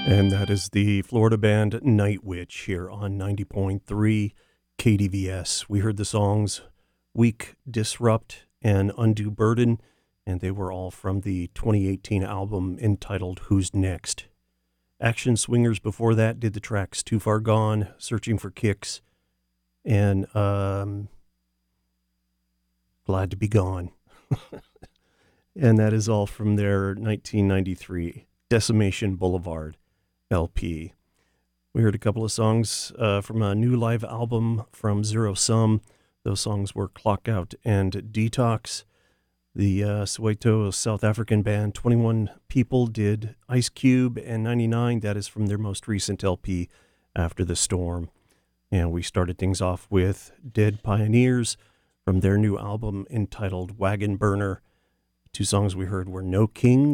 And that is the Florida band Night Witch here on 90.3 KDVS. We heard the songs Weak, Disrupt, and Undue Burden, and they were all from the 2018 album entitled Who's Next. Action Swingers before that did the tracks Too Far Gone, Searching for Kicks, and Glad to Be Gone. And that is all from their 1993 Decimation Boulevard LP. We heard a couple of songs from a new live album from Zero Sum. Those songs were Clock Out and Detox. The Soweto South African band 21 People did Ice Cube and 99. That is from their most recent LP, After the Storm. And we started things off with Dead Pioneers from their new album entitled Wagon Burner. Two songs we heard were No King